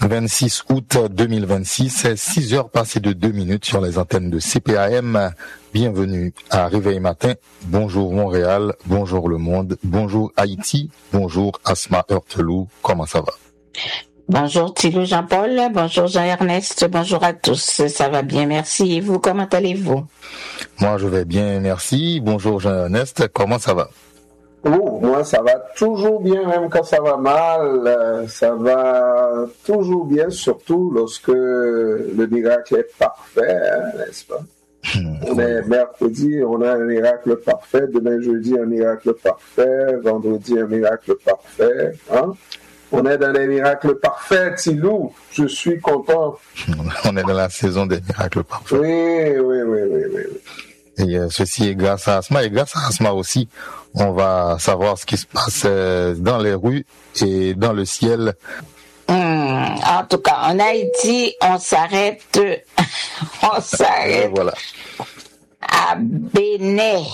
26 août 2026, 6 heures passées de 2 minutes sur les antennes de CPAM. Bienvenue à Réveil Matin. Bonjour Montréal, bonjour le monde, bonjour Haïti, bonjour Asma Heurtelou. Comment ça va? Bonjour Thilo Jean-Paul, bonjour Jean-Ernest, bonjour à tous. Ça va bien, merci. Et vous, comment allez-vous? Moi, je vais bien, merci. Bonjour Jean-Ernest, comment ça va? Oh, moi, ça va toujours bien, même quand ça va mal. Ça va toujours bien, surtout lorsque le miracle est parfait, n'est-ce pas? On est mercredi, on a un miracle parfait. Demain, jeudi, un miracle parfait. Vendredi, un miracle parfait. Hein? On est dans les miracles parfaits, Tilou. Je suis content. On est dans la saison des miracles parfaits. Oui. Et ceci est grâce à Asma. Et grâce à Asma aussi, on va savoir ce qui se passe dans les rues et dans le ciel. En tout cas, en Haïti, on s'arrête Voilà. à Bénin.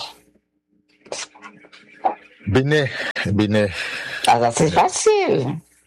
Bénin. Ah, ça c'est facile.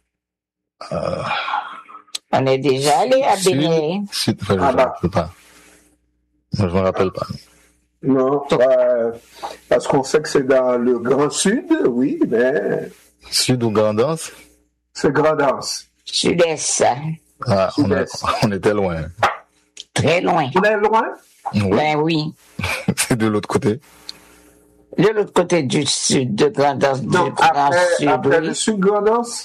On est déjà allé à Bénin. Je me rappelle pas. Je me rappelle pas. Non, parce qu'on sait que c'est dans le Grand Sud, oui, mais... Sud ou Grandance? C'est Grandance. Sud-Est. Ah, Sud-Est. on était loin. Très loin. On est loin? Oui. Ben oui. C'est de l'autre côté. De l'autre côté du sud, de Grandance, Non, du Grand Sud, après oui. le Sud Grandance?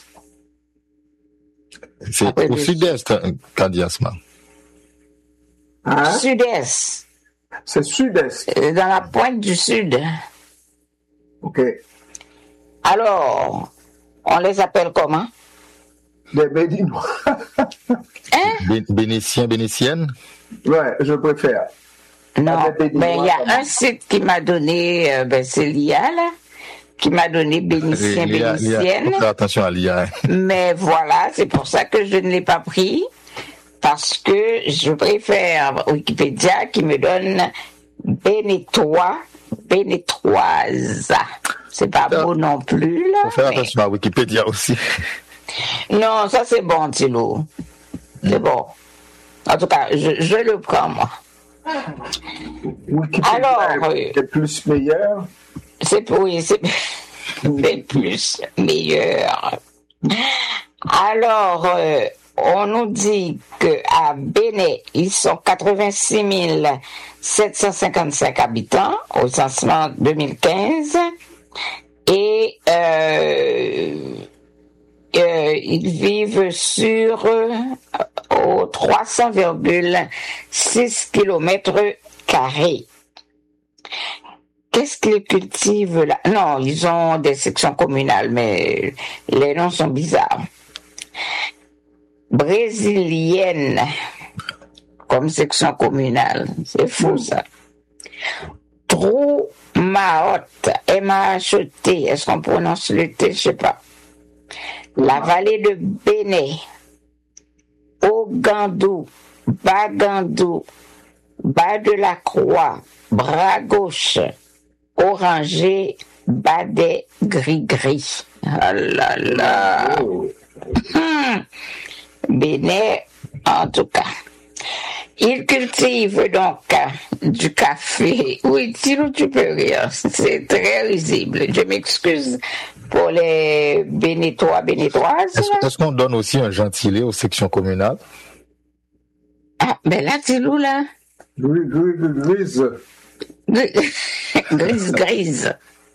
C'est Après au le sud-est, qu'a dit Asma. Hein? Sud-Est. C'est Sud-Est. Dans la pointe du sud. OK. Alors, on les appelle comment? Les Béninois. Bénitiens, bénitiennes? Ouais, je préfère. Non, Des Béninois, mais il y a comment? un site qui m'a donné, c'est l'IA, là, qui m'a donné bénitien, bénitienne. Faut faire attention à l'IA. Mais voilà, c'est pour ça que je ne l'ai pas pris, parce que je préfère Wikipédia qui me donne bénétois, bénétoise. C'est pas beau non plus, là. Faut faire mais... attention à Wikipédia aussi. Non, ça c'est bon, Thilo. C'est bon. En tout cas, je le prends, moi. Wikipédia Alors, est plus meilleur. c'est plus meilleur. Alors, on nous dit qu'à Bénin, ils sont 86 755 habitants au censement 2015 et ils vivent sur 300,6 km². Qu'est-ce qu'ils cultivent là? Non, ils ont des sections communales, mais les noms sont bizarres. Brésilienne, comme section communale. C'est fou, ça. Troumaot, M-A-H-T, est-ce qu'on prononce le T? Je sais pas. La vallée de Béné, Ogandou, Bagandou, Bas de la Croix, Bras gauche, Orangé, Badet, Gris-Gris. Ah là là. Bénin, en tout cas. Ils cultivent donc du café. Oui, sinon tu peux rire. C'est très risible. Je m'excuse pour les Bénétois, Bénétoises. Est-ce qu'on donne aussi un gentilé aux sections communales? Ah, ben là, Tilou, là. Grise. Grise.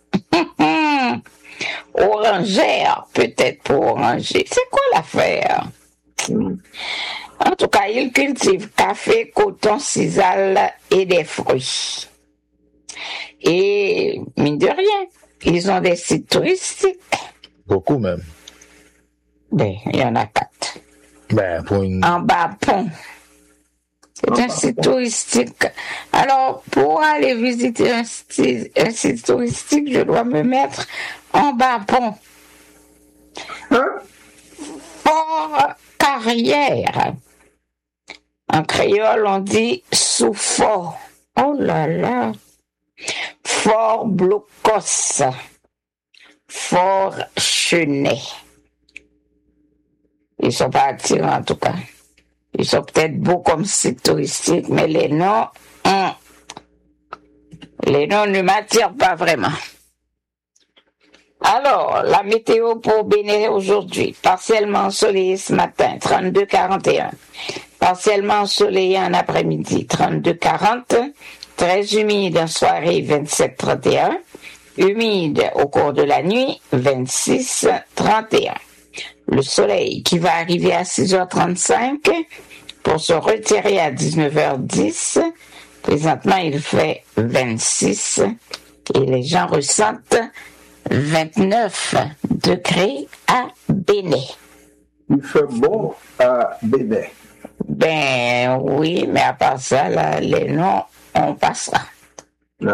Orangère, peut-être pour oranger. C'est quoi l'affaire? En tout cas, ils cultivent café, coton, sisal et des fruits. Et, mine de rien, ils ont des sites touristiques. Beaucoup même. Ben, il y en a 4. Ben, pour une... En bas pont. C'est un site touristique. Alors, pour aller visiter un site touristique, je dois me mettre en bas pont. Fort Carrière. En créole, on dit sous-fort. Oh là là. Fort Blocos. Fort Chenet. Et Ils sont pas attirants, en tout cas. Ils sont peut-être beaux comme site touristique, mais les noms ne m'attirent pas vraiment. Alors, la météo pour Bénin aujourd'hui. Partiellement ensoleillé ce matin, 32-41. Partiellement ensoleillé en après-midi, 32-40. Très humide en soirée, 27-31. Humide au cours de la nuit, 26-31. Le soleil qui va arriver à 6h35 pour se retirer à 19h10. Présentement, il fait 26 et les gens ressentent 29 degrés à Bénin. Il fait bon à Bénin. Ben oui, mais à part ça, là, les noms, on passera. Ouais.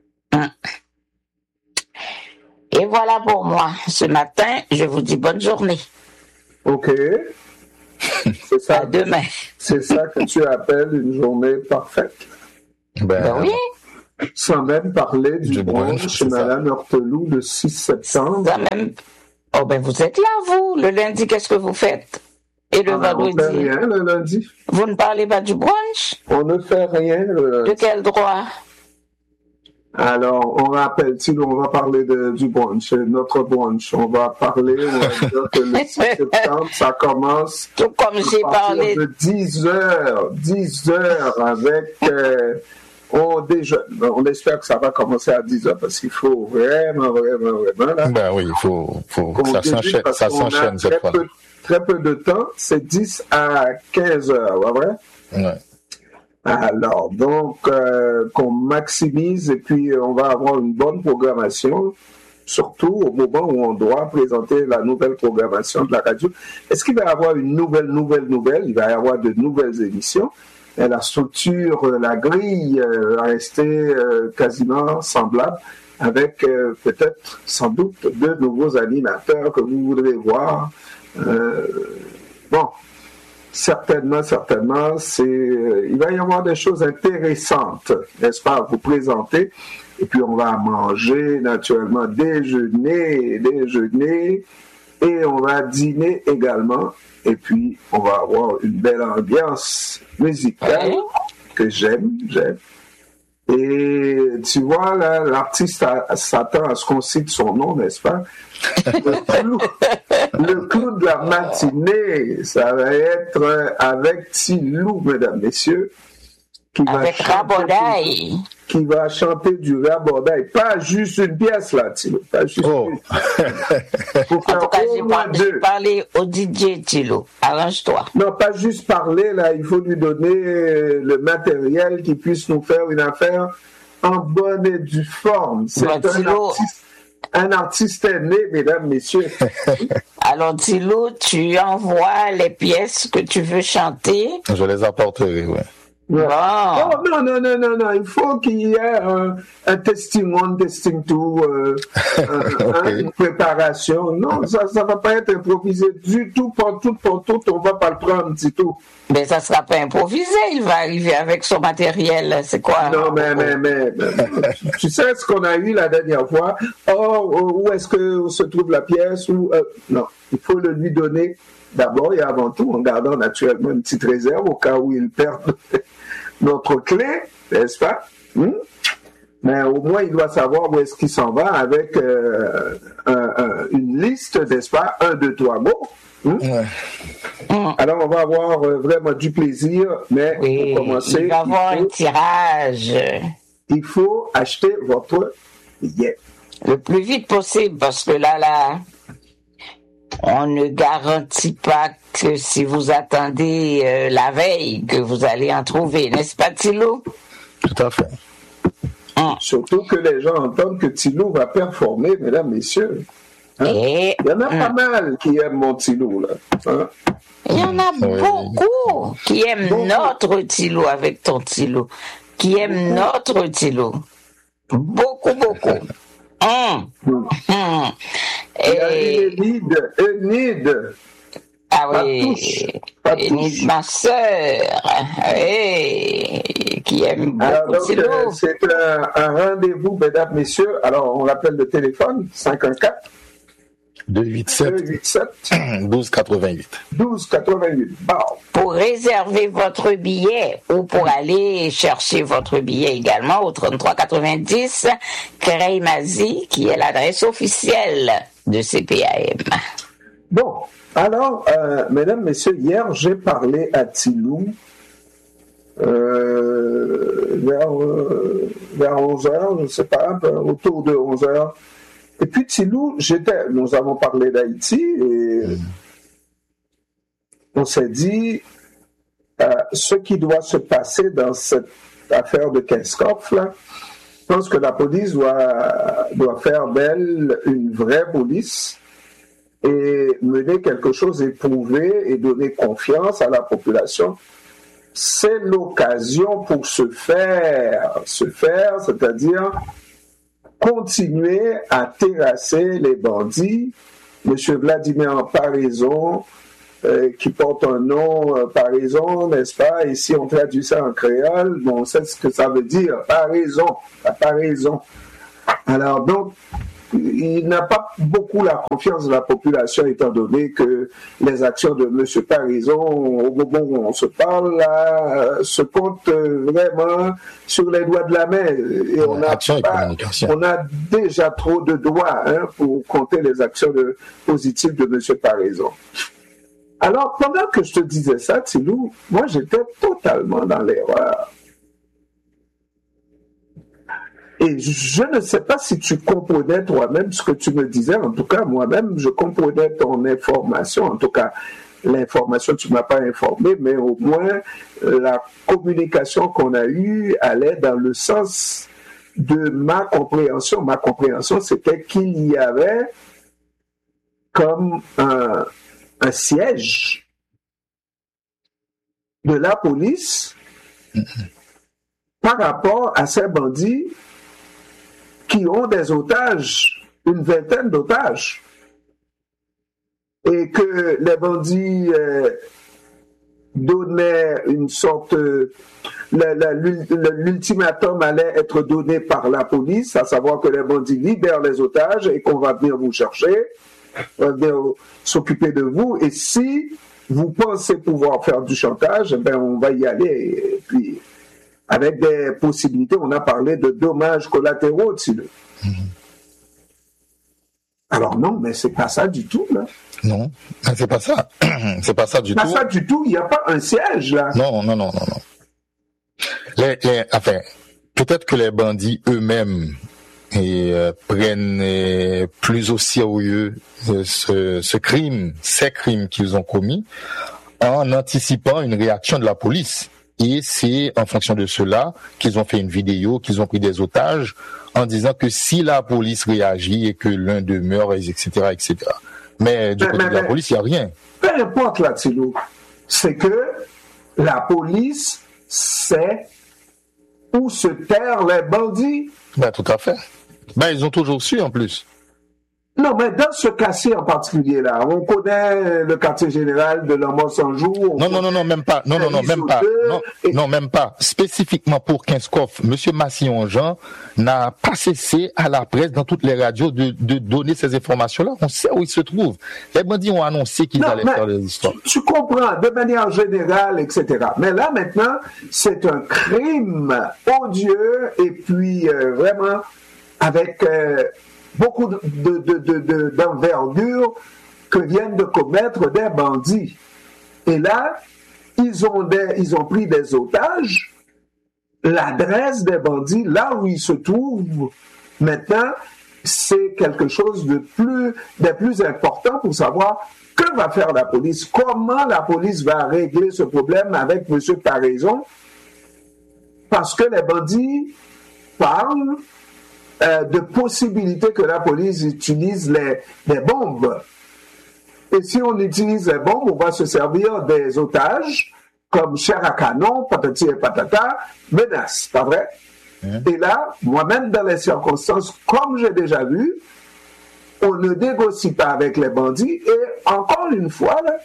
Et voilà pour moi. Ce matin, je vous dis bonne journée. Ok. C'est ça. À demain. C'est ça que tu appelles une journée parfaite. Ben oui. Sans même parler du brunch brunch, chez Madame Horteloup le 6 septembre. Ça même... Oh ben vous êtes là, vous. Le lundi, qu'est-ce que vous faites? Et le On ne vendredi? fait rien le lundi. Vous ne parlez pas du brunch? On ne fait rien le lundi. De quel droit? Alors, on rappelle, si on va parler du brunch, notre brunch, on va parler, on va dire que le 6 septembre, ça commence Tout comme j'ai parlé. de 10 heures avec, on déjeune. On espère que ça va commencer à 10 heures parce qu'il faut vraiment, là. Ben oui, il faut que ça s'enchaîne cette fois. Très peu de temps, c'est 10 à 15 heures, vrai? Ouais. Alors, donc, qu'on maximise et puis on va avoir une bonne programmation, surtout au moment où on doit présenter la nouvelle programmation de la radio. Est-ce qu'il va y avoir une nouvelle? Il va y avoir de nouvelles émissions. Et la structure, la grille va rester quasiment semblable avec peut-être, sans doute, 2 nouveaux animateurs que vous voudrez voir. Bon. Certainement, il va y avoir des choses intéressantes, n'est-ce pas, à vous présenter. Et puis, on va manger, naturellement, déjeuner, et on va dîner également. Et puis, on va avoir une belle ambiance musicale que j'aime. Et tu vois, là, l'artiste s'attend à ce qu'on cite son nom, n'est-ce pas? Le clou de la matinée, ça va être avec Tilou, mesdames, messieurs, qui va chanter du rabodaï. Pas juste une pièce, là, Tilou. Pas juste une. En tout cas, j'ai parlé au DJ Tilou. Arrange-toi. Non, pas juste parler, là. Il faut lui donner le matériel qui puisse nous faire une affaire en bonne et due forme. C'est un artiste né, mesdames, messieurs. Alors, Tilou, tu envoies les pièces que tu veux chanter. Je les apporterai, oui. Ouais. Oh, non. Il faut qu'il y ait un testing 1, testing 2, une préparation. Non, ça va pas être improvisé du tout, pour tout. On va pas le prendre du tout. Mais ça sera pas improvisé. Il va arriver avec son matériel. C'est quoi? Non, mais tu sais ce qu'on a eu la dernière fois? Où est-ce que se trouve la pièce? Non, il faut le lui donner. D'abord et avant tout, en gardant naturellement une petite réserve au cas où il perd notre clé, n'est-ce pas? Mais au moins, il doit savoir où est-ce qu'il s'en va avec une liste, n'est-ce pas? 1, 2, 3 mots. Alors, on va avoir vraiment du plaisir, mais pour commencer, il va y avoir un tirage. Il faut acheter votre billet. Le plus vite possible, parce que là, on ne garantit pas que si vous attendez la veille, que vous allez en trouver, n'est-ce pas, Tilou? Tout à fait. Surtout que les gens entendent que Tilou va performer, mesdames, messieurs. Il y en a pas mal qui aiment mon Tilou, là. Il y en a beaucoup qui aiment notre Tilou avec ton Tilou, qui aiment notre Tilou. Beaucoup. Enid. Ah oui, Enid, ma sœur, qui aime beaucoup Tilou. C'est un rendez-vous, mesdames, messieurs. Alors, on rappelle le téléphone, 514 287 1288. 1288. Bon. Pour réserver votre billet ou pour aller chercher votre billet également au 3390 Crémazie, qui est l'adresse officielle de CPAM. Bon, alors, mesdames, messieurs, hier, j'ai parlé à Tilou vers 11h, je ne sais pas, autour de 11h. Et puis Tilou, nous avons parlé d'Haïti et on s'est dit ce qui doit se passer dans cette affaire de Keskov, là, je pense que la police doit faire d'elle une vraie police et mener quelque chose éprouvé et donner confiance à la population. C'est l'occasion pour se faire, c'est-à-dire continuer à terrasser les bandits. Monsieur Vladimir Paraison, qui porte un nom Paraison, n'est-ce pas? Et si on traduit ça en créole, bon, on sait ce que ça veut dire, Paraison. Alors donc, il n'a pas beaucoup la confiance de la population, étant donné que les actions de M. Paraison, au moment où on se parle, là, se comptent vraiment sur les doigts de la main. Et on a déjà trop de doigts pour compter les actions positives de M. Paraison. Alors, pendant que je te disais ça, Tilou, moi, j'étais totalement dans l'erreur. Et je ne sais pas si tu comprenais toi-même ce que tu me disais. En tout cas, moi-même, je comprenais ton information. En tout cas, l'information, tu ne m'as pas informé, mais au moins, la communication qu'on a eue allait dans le sens de ma compréhension. Ma compréhension, c'était qu'il y avait comme un siège de la police par rapport à ces bandits qui ont des otages, une vingtaine d'otages, et que les bandits donnaient une sorte... l'ultimatum allait être donné par la police, à savoir que les bandits libèrent les otages et qu'on va venir vous chercher, on va venir s'occuper de vous, et si vous pensez pouvoir faire du chantage, ben on va y aller, et puis... avec des possibilités, on a parlé de dommages collatéraux dessus. Alors non, mais c'est pas ça du tout, là. Non, c'est pas ça. C'est pas ça du tout. Pas ça du tout, il n'y a pas un siège, là. Non. Enfin, peut-être que les bandits eux-mêmes prennent plus au sérieux ces crimes qu'ils ont commis, en anticipant une réaction de la police. Et c'est en fonction de cela qu'ils ont fait une vidéo, qu'ils ont pris des otages, en disant que si la police réagit et que l'un demeure, etc., etc. Mais du côté de la police, il n'y a rien. Peu importe là, Tilou. C'est que la police sait où se terrent les bandits. Ben, tout à fait. Ben, ils ont toujours su, en plus. Non, mais dans ce cas-ci en particulier là, on connaît le quartier général de l'Amont-Saint-Jour. Non, même pas. Non, même pas. Spécifiquement pour Keskov, M. Massillon-Jean n'a pas cessé à la presse, dans toutes les radios, de donner ces informations-là. On sait où ils se trouvent. Les bandits ont annoncé qu'ils allaient faire des histoires. Tu comprends, de manière générale, etc. Mais là, maintenant, c'est un crime odieux et puis vraiment avec... beaucoup d'envergure que viennent de commettre des bandits. Et là, ils ont pris des otages. L'adresse des bandits, là où ils se trouvent maintenant, c'est quelque chose de plus important pour savoir que va faire la police, comment la police va régler ce problème avec M. Paraison, parce que les bandits parlent de possibilités que la police utilise les bombes. Et si on utilise les bombes, on va se servir des otages comme chair à canon, patati et patata, menace, pas vrai? Et là, moi-même dans les circonstances, comme j'ai déjà vu, on ne négocie pas avec les bandits et encore une fois, là,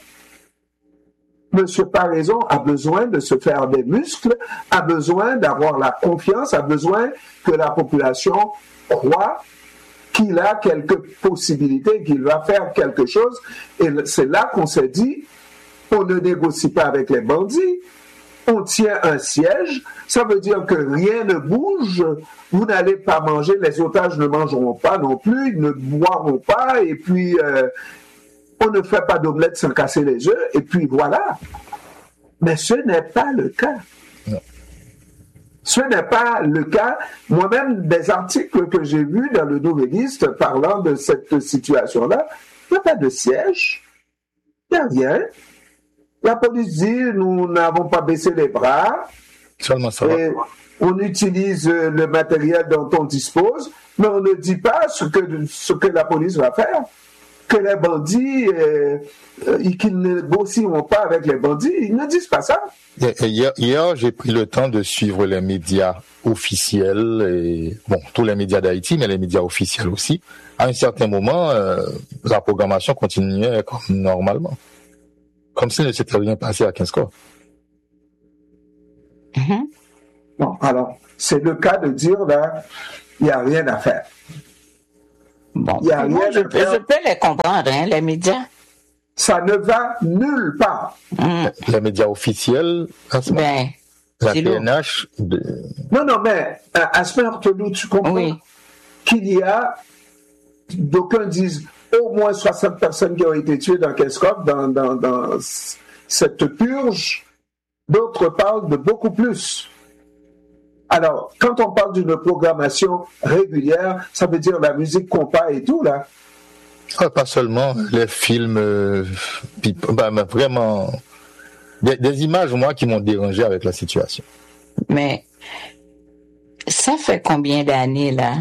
M. Paraison a besoin de se faire des muscles, a besoin d'avoir la confiance, a besoin que la population croit qu'il a quelques possibilités, qu'il va faire quelque chose. Et c'est là qu'on s'est dit, on ne négocie pas avec les bandits, on tient un siège, ça veut dire que rien ne bouge, vous n'allez pas manger, les otages ne mangeront pas non plus, ils ne boiront pas, et puis on ne fait pas d'omelette sans casser les œufs, et puis voilà. Mais ce n'est pas le cas. Non. Ce n'est pas le cas. Moi-même, des articles que j'ai vus dans le Nouvelliste parlant de cette situation-là, il n'y a pas de siège, il n'y a rien. La police dit, nous n'avons pas baissé les bras. Seulement ça va. On utilise le matériel dont on dispose, mais on ne dit pas ce que la police va faire. Que les bandits, qu'ils ne négocieront pas avec les bandits, ils ne disent pas ça. Hier, j'ai pris le temps de suivre les médias officiels, et tous les médias d'Haïti, mais les médias officiels aussi. À un certain moment, la programmation continuait comme normalement. Comme s'il ne s'était rien passé à Kinscof. Mm-hmm. Bon, alors, c'est le cas de dire, là, il n'y a rien à faire. Bon, je peux les comprendre, hein, les médias. Ça ne va nulle part. Les médias officiels, la PNH... Non, mais Asmer Ortolou, tu comprends qu'il y a, d'aucuns disent, au moins 60 personnes qui ont été tuées dans Kinscof, dans cette purge. D'autres parlent de beaucoup plus. Alors, quand on parle d'une programmation régulière, ça veut dire la musique compas et tout, là. Pas seulement les films, mais vraiment, des images, moi, qui m'ont dérangé avec la situation. Mais, ça fait combien d'années, là,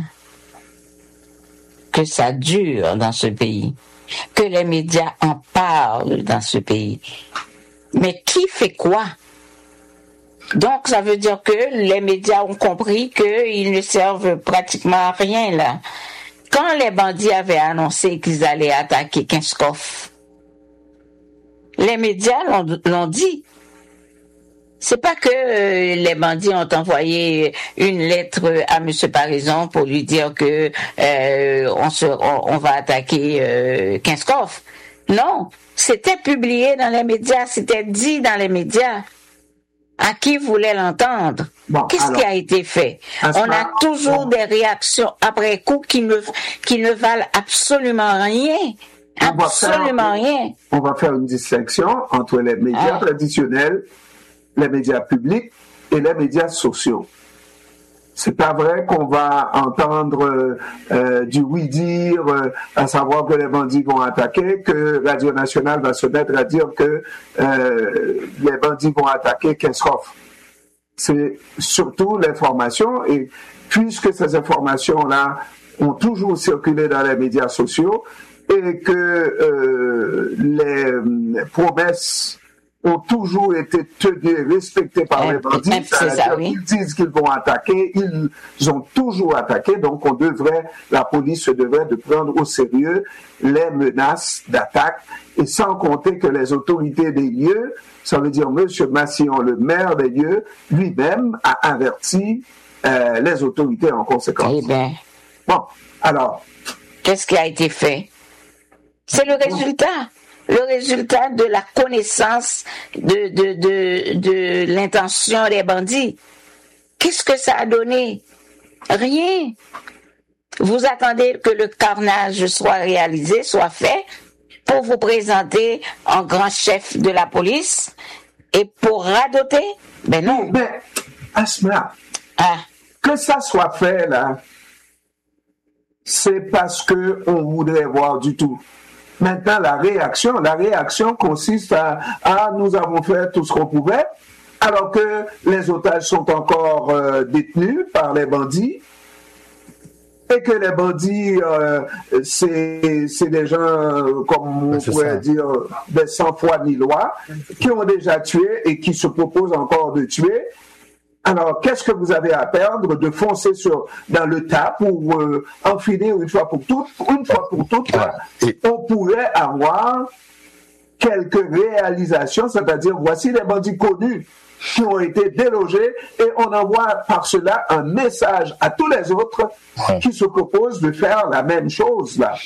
que ça dure dans ce pays, que les médias en parlent dans ce pays. Mais qui fait quoi? Donc, ça veut dire que les médias ont compris qu'ils ne servent pratiquement à rien, là. Quand les bandits avaient annoncé qu'ils allaient attaquer Kinscof, les médias l'ont dit. C'est pas que les bandits ont envoyé une lettre à M. Parison pour lui dire que on va attaquer Kinscof. Non, c'était publié dans les médias, c'était dit dans les médias. À qui voulait l'entendre? Qu'est-ce qui a été fait? On a toujours des réactions après coup qui ne valent absolument rien. Absolument rien. On va faire une distinction entre les médias traditionnels, les médias publics et les médias sociaux. C'est pas vrai qu'on va entendre du oui-dire, à savoir que les bandits vont attaquer, que Radio Nationale va se mettre à dire que les bandits vont attaquer Kinscof. C'est surtout l'information, et puisque ces informations-là ont toujours circulé dans les médias sociaux, et que les promesses ont toujours été tenues, respectées par les bandits. Ils disent qu'ils vont attaquer, ils ont toujours attaqué, donc la police devrait de prendre au sérieux les menaces d'attaque, et sans compter que les autorités des lieux, ça veut dire M. Massillon, le maire des lieux, lui-même a averti les autorités en conséquence. Eh bien. Bon, alors. Qu'est-ce qui a été fait? C'est le résultat. Le résultat de la connaissance de l'intention des bandits. Qu'est-ce que ça a donné? Rien. Vous attendez que le carnage soit réalisé, soit fait, pour vous présenter en grand chef de la police et pour radoter? Ben non. Mais, Asma, que ça soit fait, là, c'est parce qu'on voudrait voir du tout. Maintenant, la réaction consiste à nous avons fait tout ce qu'on pouvait, alors que les otages sont encore détenus par les bandits, et que les bandits, c'est des gens, comme on pourrait dire, des sans-foi ni loi, qui ont déjà tué et qui se proposent encore de tuer. Alors, qu'est-ce que vous avez à perdre de foncer dans le tas pour en finir une fois pour toutes? On pourrait avoir quelques réalisations, c'est-à-dire voici les bandits connus qui ont été délogés et on envoie par cela un message à tous les autres qui se proposent de faire la même chose là.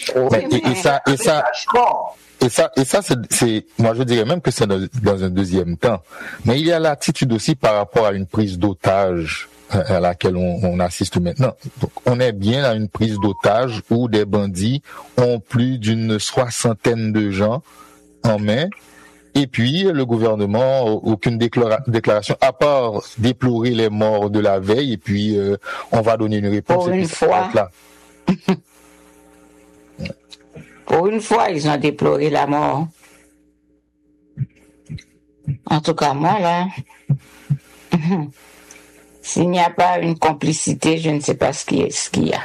Et ça, c'est, moi je dirais même que c'est dans un deuxième temps. Mais il y a l'attitude aussi par rapport à une prise d'otage à laquelle on assiste maintenant. Donc, on est bien à une prise d'otage où des bandits ont plus d'une 60aine de gens en main. Et puis, le gouvernement, aucune déclaration, à part déplorer les morts de la veille, et puis on va donner une réponse. Pour une fois, ils ont déploré la mort. En tout cas, moi, là, s'il n'y a pas une complicité, je ne sais pas ce qu'il y a.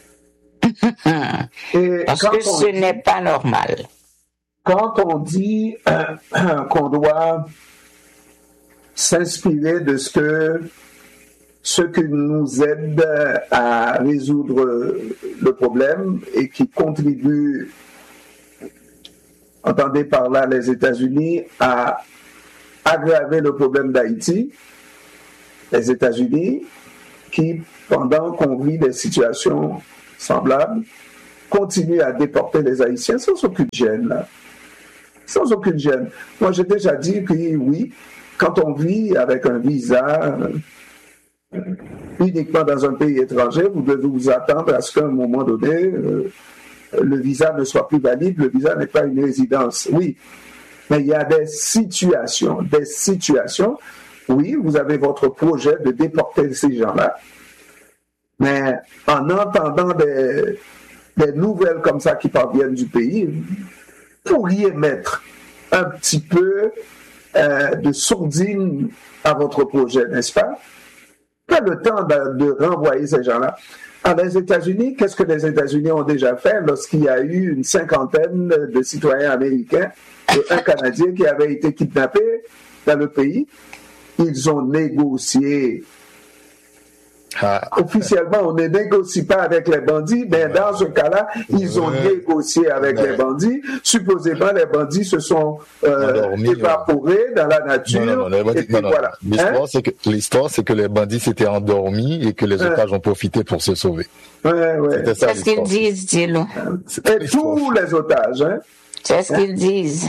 Parce que ce n'est pas normal. Quand on dit qu'on doit s'inspirer de ce qui nous aide à résoudre le problème et qui contribue, entendez par là les États-Unis, à aggraver le problème d'Haïti, les États-Unis qui, pendant qu'on vit des situations semblables, continuent à déporter les Haïtiens sans aucune gêne, là. Sans aucune gêne. Moi, j'ai déjà dit que oui, quand on vit avec un visa uniquement dans un pays étranger, vous devez vous attendre à ce qu'à un moment donné, le visa ne soit plus valide, le visa n'est pas une résidence. Oui, mais il y a des situations. Oui, vous avez votre projet de déporter ces gens-là, mais en entendant des nouvelles comme ça qui parviennent du pays, vous pourriez mettre un petit peu de sourdine à votre projet, n'est-ce pas? Pas le temps de renvoyer ces gens-là. Alors, les États-Unis, qu'est-ce que les États-Unis ont déjà fait lorsqu'il y a eu une 50aine de citoyens américains et un Canadien qui avait été kidnappé dans le pays? Ils ont négocié. Officiellement, on ne négocie pas avec les bandits, mais dans ce cas-là, ils ont négocié avec les bandits. Supposément, les bandits se sont évaporés dans la nature. Voilà. L'histoire, c'est que les bandits s'étaient endormis et que les otages ont profité pour se sauver. C'est ce qu'ils disent, dis-le. Et tous les otages. Hein? C'est ce qu'ils disent.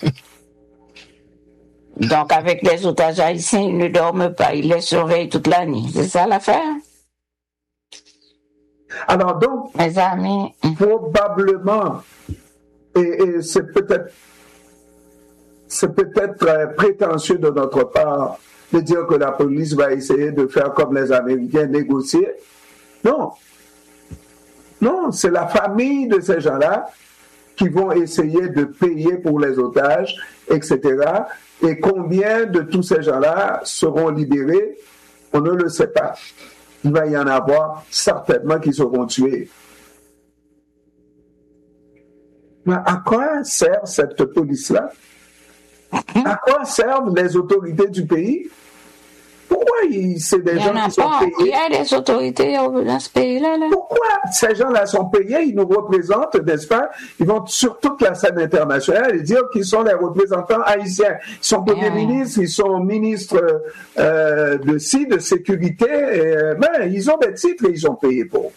Donc, avec les otages haïtiens, ils ne dorment pas, ils les surveillent toute la nuit. C'est ça l'affaire? Alors donc, mes amis, probablement, et c'est peut-être prétentieux de notre part de dire que la police va essayer de faire comme les Américains, négocier. Non, c'est la famille de ces gens-là qui vont essayer de payer pour les otages, etc. Et combien de tous ces gens-là seront libérés, on ne le sait pas. Il va y en avoir certainement qui seront tués. Mais à quoi sert cette police-là? À quoi servent les autorités du pays? Pourquoi c'est des gens qui sont payés? Il y a des autorités dans ce pays-là. Pourquoi ces gens-là sont payés? Ils nous représentent, n'est-ce pas? Ils vont sur toute la scène internationale et dire qu'ils sont les représentants haïtiens. Ils sont premiers ministres, ils sont ministres de sécurité. Ils ont des titres et ils sont payés pour.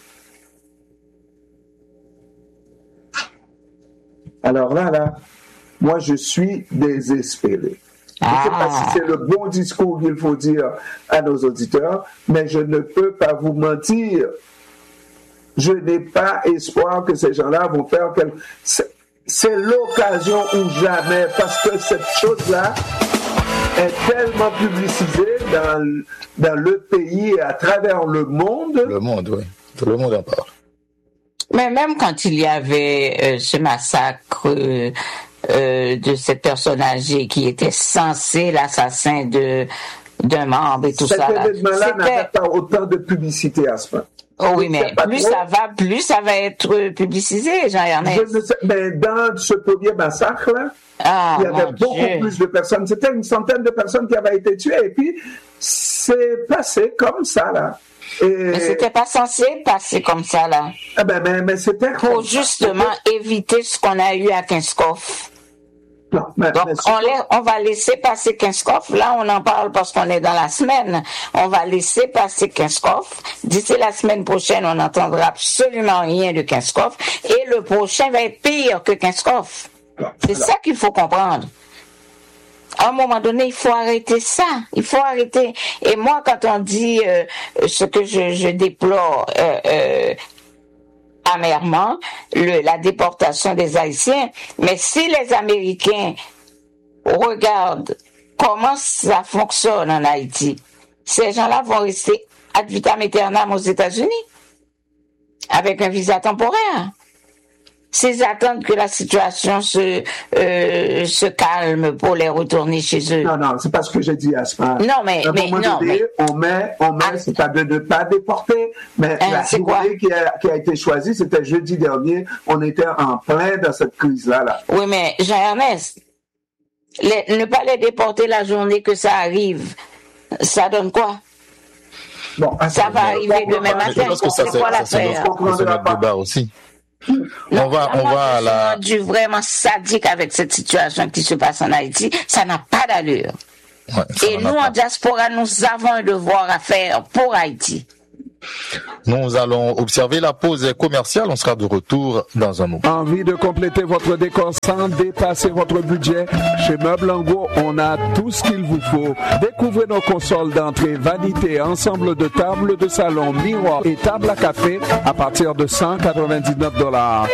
Alors là, moi je suis désespéré. Je ne sais pas si c'est le bon discours qu'il faut dire à nos auditeurs, mais je ne peux pas vous mentir. Je n'ai pas espoir que ces gens-là vont faire quelque... C'est l'occasion ou jamais, parce que cette chose-là est tellement publicisée dans le pays et à travers le monde. Le monde, oui. Tout le monde en parle. Mais même quand il y avait ce massacre... de cette personne âgée qui était censé l'assassin d'un membre et tout ça. Cet événement-là n'avait pas autant de publicité à ce point. Oh oui, mais plus ça va être publicisé, Jean-Ernest. Je ne sais, mais dans ce premier massacre-là, il y avait beaucoup plus de personnes. C'était une centaine de personnes qui avaient été tuées. Et puis, c'est passé comme ça, là. Mais c'était pas censé passer comme ça, là. Mais c'était pour justement éviter ce qu'on a eu à Kinskov. Non, Donc, on va laisser passer Kinskov. Là, on en parle parce qu'on est dans la semaine. On va laisser passer Kinskov. D'ici la semaine prochaine, on n'entendra absolument rien de Kinskov. Et le prochain va être pire que Kinskov. C'est ça qu'il faut comprendre. À un moment donné, il faut arrêter ça. Il faut arrêter. Et moi, quand on dit ce que je déplore amèrement, la déportation des Haïtiens, mais si les Américains regardent comment ça fonctionne en Haïti, ces gens-là vont rester ad vitam aeternam aux États-Unis avec un visa temporaire. S'ils attendent que la situation se calme pour les retourner chez eux. Non, c'est pas ce que j'ai dit, Asma. Non, mais on met, c'est pas de ne pas déporter, mais la journée qui a été choisie, c'était jeudi dernier. On était en plein dans cette crise-là. Oui, mais Jean-Ernest, ne pas les déporter la journée que ça arrive, ça donne quoi? Bon, ça va arriver demain matin. Je pense que ça, c'est notre débat aussi. On va rendu vraiment sadique avec cette situation qui se passe en Haïti. Ça n'a pas d'allure. Ouais, et nous, en diaspora, nous avons un devoir à faire pour Haïti. Nous allons observer la pause commerciale. On sera de retour dans un moment. Envie de compléter votre décor sans dépasser votre budget? Chez Meubles Angot, on a tout ce qu'il vous faut. Découvrez nos consoles d'entrée, vanité, ensemble de tables de salon, miroirs et tables à café à partir de $199.